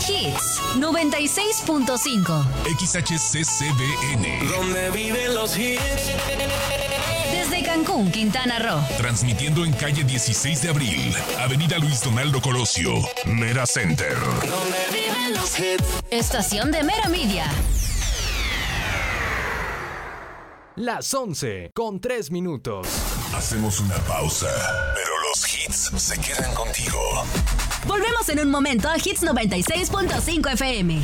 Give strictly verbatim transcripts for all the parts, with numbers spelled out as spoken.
Hits noventa y seis punto cinco. X H C C B N. Donde viven los hits. Desde Cancún, Quintana Roo. Transmitiendo en calle dieciséis de abril, Avenida Luis Donaldo Colosio, Mera Center. Donde viven los hits. Estación de Mera Media. Las once con tres minutos. Hacemos una pausa, pero los hits se quedan contigo. Volvemos en un momento a Hits noventa y seis punto cinco F M.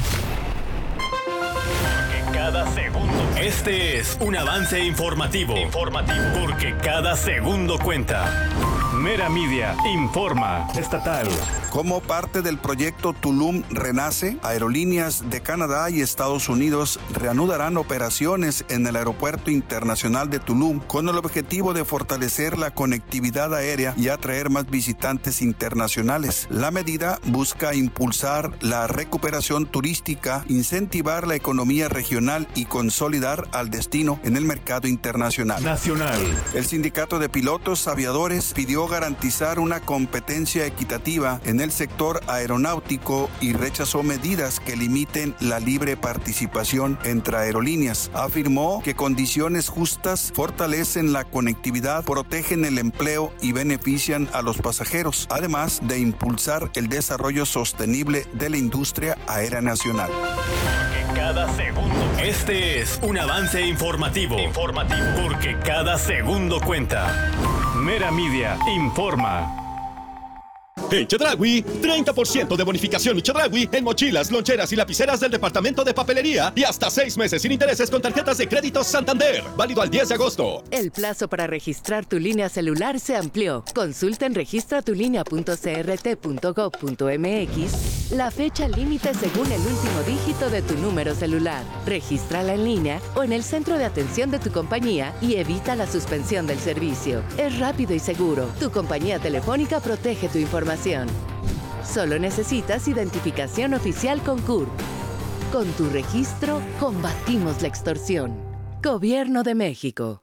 Cada segundo. Este es un avance informativo. Informativo. Porque cada segundo cuenta. Mera Media informa. Estatal. Como parte del proyecto Tulum Renace, Aerolíneas de Canadá y Estados Unidos reanudarán operaciones en el Aeropuerto Internacional de Tulum con el objetivo de fortalecer la conectividad aérea y atraer más visitantes internacionales. La medida busca impulsar la recuperación turística, incentivar la economía regional y consolidar al destino en el mercado internacional. Nacional. El Sindicato de Pilotos Aviadores pidió garantizar una competencia equitativa en el sector aeronáutico y rechazó medidas que limiten la libre participación entre aerolíneas. Afirmó que condiciones justas fortalecen la conectividad, protegen el empleo y benefician a los pasajeros, además de impulsar el desarrollo sostenible de la industria aérea nacional. Cada segundo. Este es un avance informativo. Informativo. Porque cada segundo cuenta. Mera Media informa. En Chedraui, treinta por ciento de bonificación y Chedraui en mochilas, loncheras y lapiceras del departamento de papelería y hasta seis meses sin intereses con tarjetas de crédito Santander. Válido al diez de agosto. El plazo para registrar tu línea celular se amplió. Consulta en registratulinea punto c r t punto gov punto m x la fecha límite según el último dígito de tu número celular. Regístrala en línea o en el centro de atención de tu compañía y evita la suspensión del servicio. Es rápido y seguro. Tu compañía telefónica protege tu información. Solo necesitas identificación oficial con C U R. Con tu registro, combatimos la extorsión. Gobierno de México.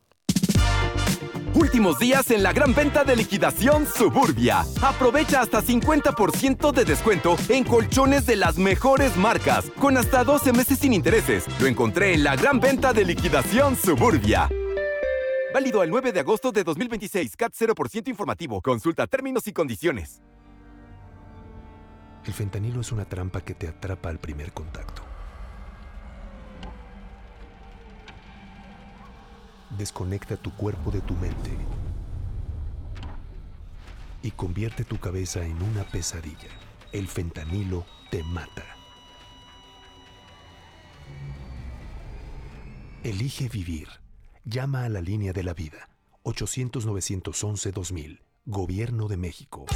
Últimos días en la gran venta de liquidación Suburbia. Aprovecha hasta cincuenta por ciento de descuento en colchones de las mejores marcas, con hasta doce meses sin intereses. Lo encontré en la gran venta de liquidación Suburbia. Válido el nueve de agosto de dos mil veintiséis. C A T cero por ciento informativo. Consulta términos y condiciones. El fentanilo es una trampa que te atrapa al primer contacto. Desconecta tu cuerpo de tu mente y convierte tu cabeza en una pesadilla. El fentanilo te mata. Elige vivir. Llama a la línea de la vida. ochocientos, novecientos once, dos mil. Gobierno de México.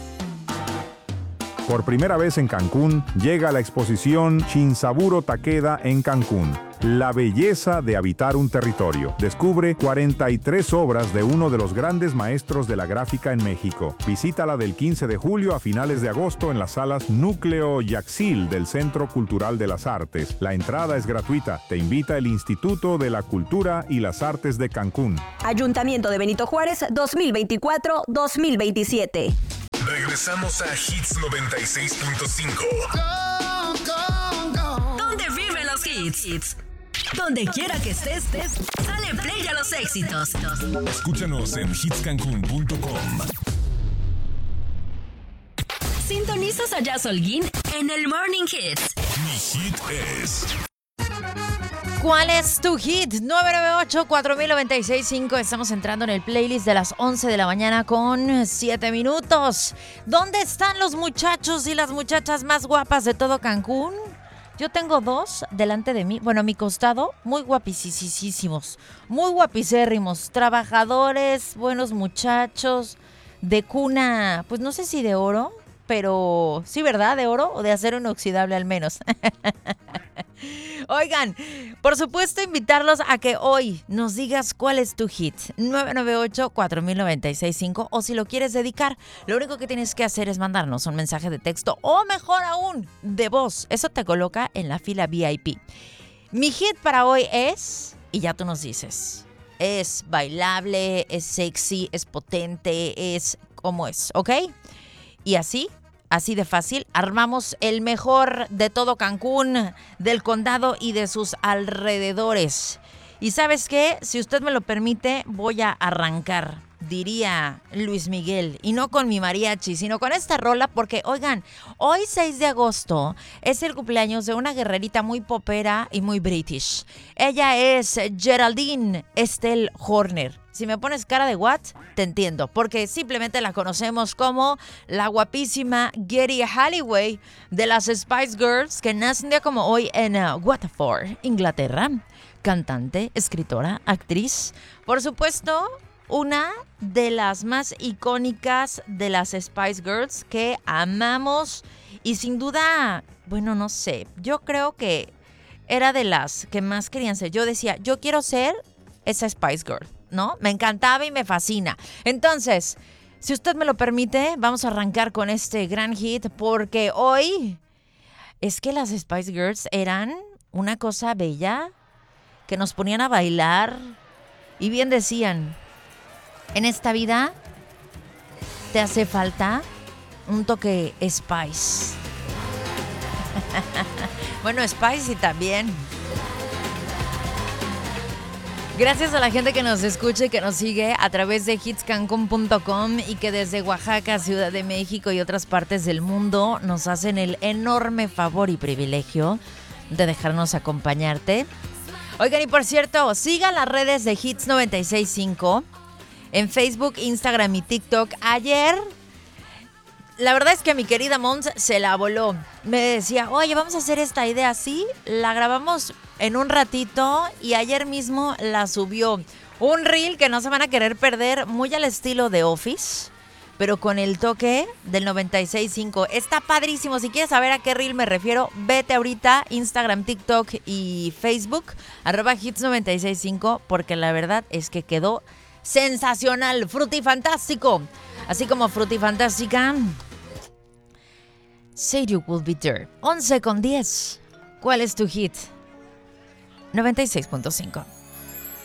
Por primera vez en Cancún, llega la exposición Shinsaburo Takeda en Cancún. La belleza de habitar un territorio. Descubre cuarenta y tres obras de uno de los grandes maestros de la gráfica en México. Visítala del quince de julio a finales de agosto en las salas Núcleo Yaxil del Centro Cultural de las Artes. La entrada es gratuita. Te invita el Instituto de la Cultura y las Artes de Cancún. Ayuntamiento de Benito Juárez, dos mil veinticuatro a dos mil veintisiete. Regresamos a Hits noventa y seis punto cinco. ¿Dónde viven los hits? Donde quiera que estés, dale play a los éxitos. Escúchanos en hits cancún punto com. Sintonizas a Jazz Holguín en el Morning Hits. Mi hit es... ¿Cuál es tu hit? nueve nueve ocho, cuatro mil noventa y seis cinco. Estamos entrando en el playlist de las once de la mañana con siete minutos. ¿Dónde están los muchachos y las muchachas más guapas de todo Cancún? Yo tengo dos delante de mí, bueno, a mi costado, muy guapicísimos, muy guapicérrimos, trabajadores, buenos muchachos, de cuna, pues no sé si de oro, pero sí, ¿verdad? ¿De oro o de acero inoxidable al menos? Oigan, por supuesto invitarlos a que hoy nos digas cuál es tu hit. nueve nueve ocho, cuatro mil noventa y seis cinco, o si lo quieres dedicar, lo único que tienes que hacer es mandarnos un mensaje de texto o mejor aún, de voz. Eso te coloca en la fila V I P. Mi hit para hoy es, y ya tú nos dices, es bailable, es sexy, es potente, es como es, ¿ok? Y así así de fácil. Armamos el mejor de todo Cancún, del condado y de sus alrededores. Y ¿sabes qué? Si usted me lo permite, voy a arrancar, diría Luis Miguel, y no con mi mariachi, sino con esta rola, porque, oigan, hoy seis de agosto es el cumpleaños de una guerrerita muy popera y muy british. Ella es Geraldine Estelle Horner. Si me pones cara de what, te entiendo, porque simplemente la conocemos como la guapísima Geri Halliwell de las Spice Girls, que nace un día como hoy en uh, Watford, Inglaterra. Cantante, escritora, actriz, por supuesto, una de las más icónicas de las Spice Girls que amamos y sin duda, bueno, no sé, yo creo que era de las que más querían ser. Yo decía, yo quiero ser esa Spice Girl, ¿no? Me encantaba y me fascina. Entonces, si usted me lo permite, vamos a arrancar con este gran hit porque hoy es que las Spice Girls eran una cosa bella que nos ponían a bailar y bien decían, en esta vida te hace falta un toque Spice. Bueno, Spice y también. Gracias a la gente que nos escucha y que nos sigue a través de hits cancún punto com y que desde Oaxaca, Ciudad de México y otras partes del mundo nos hacen el enorme favor y privilegio de dejarnos acompañarte. Oigan, y por cierto, sigan las redes de Hits noventa y seis punto cinco en Facebook, Instagram y TikTok. Ayer, la verdad es que mi querida Mons se la voló. Me decía, oye, vamos a hacer esta idea así. La grabamos en un ratito y ayer mismo la subió. Un reel que no se van a querer perder, muy al estilo de Office, pero con el toque del noventa y seis punto cinco. Está padrísimo. Si quieres saber a qué reel me refiero, vete ahorita, Instagram, TikTok y Facebook, arroba hits noventa y seis punto cinco, porque la verdad es que quedó sensacional, frutifantástico. Así como frutifantástica, Say You Will Be There. once con diez. ¿Cuál es tu hit? noventa y seis punto cinco.